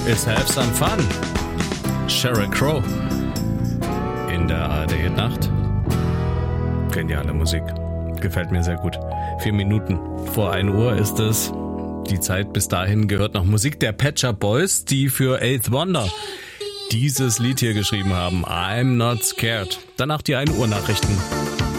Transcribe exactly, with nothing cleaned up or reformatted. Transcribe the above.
is have some fun. Sheryl Crow in der A R D-Nacht. Geniale Musik. Gefällt mir sehr gut. Vier Minuten vor ein Uhr ist es. Die Zeit bis dahin gehört noch Musik der Pet Shop Boys, die für Eighth Wonder dieses Lied hier geschrieben haben. I'm Not Scared. Danach die ein Uhr Nachrichten.